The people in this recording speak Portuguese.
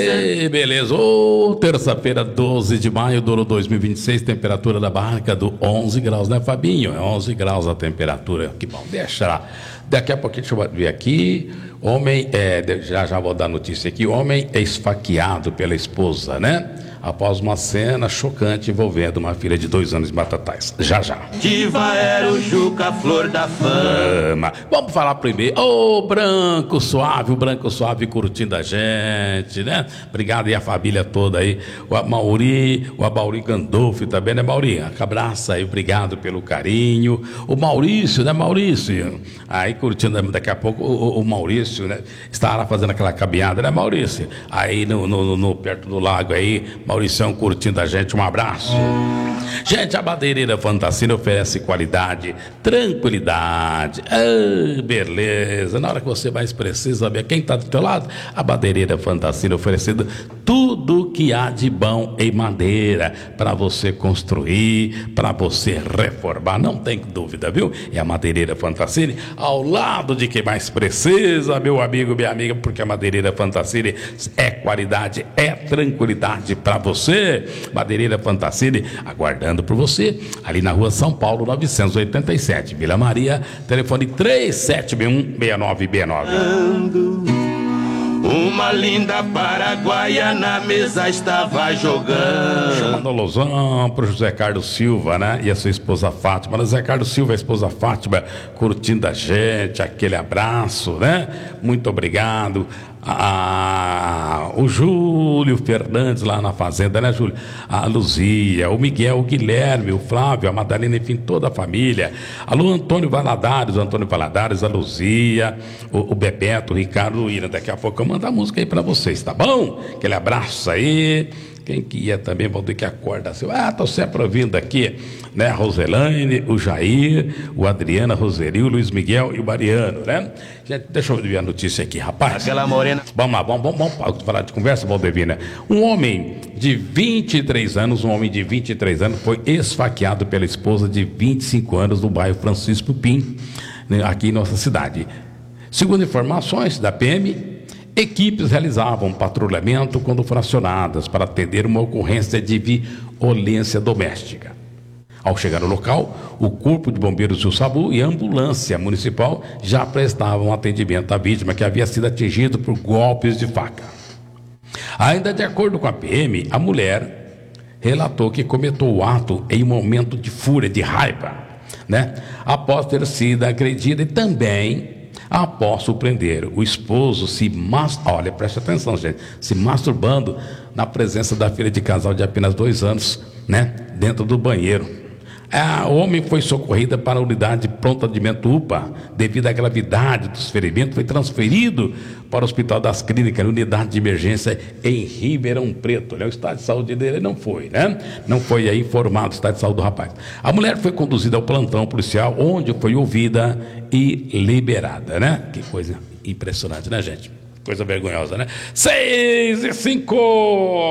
Ei, beleza. Ô, terça-feira, 12 de maio do ano 2026, temperatura da barca do 11 graus, né, Fabinho? É 11 graus a temperatura. Que bom, deixa lá. Daqui a pouquinho, deixa eu ver aqui. Homem, já vou dar notícia aqui. Homem é esfaqueado pela esposa, né? Após uma cena chocante envolvendo uma filha de 2 anos em Batatais. Já. Diva era o Juca, flor da fama. Vamos falar primeiro. Ô, Branco Suave, o Branco Suave curtindo a gente, né? Obrigado aí a família toda aí. O Mauri Gandolfi também, né, Mauri? Abraça aí, obrigado pelo carinho. O Maurício, né, Maurício? Aí curtindo, daqui a pouco o Maurício, né? Está lá fazendo aquela caminhada, né, Maurício? Aí no perto do lago aí, Mauricião curtindo a gente, um abraço. Gente, a Madeireira Fantassina oferece qualidade, tranquilidade, beleza. Na hora que você mais precisa saber quem está do teu lado, a Madeireira Fantassina oferecendo tudo que há de bom em madeira para você construir, para você reformar, não tem dúvida, viu? É a Madeireira Fantassina ao lado de quem mais precisa, meu amigo, minha amiga, porque a Madeireira Fantassina é qualidade, é tranquilidade para você. Madeireira Fantassina aguardando por você ali na rua São Paulo 987, Vila Maria, telefone 3761-6969. Uma linda paraguaia na mesa estava jogando. Chamando alusão pro José Carlos Silva, né? E a sua esposa Fátima. José Carlos Silva e a esposa Fátima curtindo a gente, aquele abraço, né? Muito obrigado. O Júlio Fernandes lá na fazenda, né, Júlio? A Luzia, o Miguel, o Guilherme, o Flávio, a Madalena, enfim, toda a família. Alô, Antônio Valadares, a Luzia, o Bebeto, o Ricardo, o Ira. Daqui a pouco eu mando a música aí pra vocês, tá bom? Aquele abraço aí. Quem que ia também, vão ter que acordar assim. Tô sempre ouvindo aqui, né? A Roselaine, o Jair, o Adriana, Roseli, o Luiz Miguel e o Mariano, né? Gente, deixa eu ver a notícia aqui, rapaz. Aquela morena. Vamos lá, vamos falar de conversa, Valdevina. Um homem de 23 anos foi esfaqueado pela esposa de 25 anos no bairro Francisco Pim, né, aqui em nossa cidade. Segundo informações da PM, equipes realizavam patrulhamento quando fracionadas para atender uma ocorrência de violência doméstica. Ao chegar no local, o Corpo de Bombeiros do SAMU e a ambulância municipal já prestavam atendimento à vítima que havia sido atingida por golpes de faca. Ainda de acordo com a PM, a mulher relatou que cometeu o ato em um momento de fúria, de raiva, né? Após ter sido agredida e também após surpreender o esposo olha, preste atenção, gente, se masturbando na presença da filha de casal de apenas 2 anos, né, dentro do banheiro. O homem foi socorrido para a unidade de pronto atendimento UPA. Devido à gravidade dos ferimentos, foi transferido para o Hospital das Clínicas, unidade de emergência em Ribeirão Preto. O estado de saúde dele não foi, né? Não foi aí informado o estado de saúde do rapaz. A mulher foi conduzida ao plantão policial, onde foi ouvida e liberada, né? Que coisa impressionante, né, gente? Coisa vergonhosa, né? 6:05.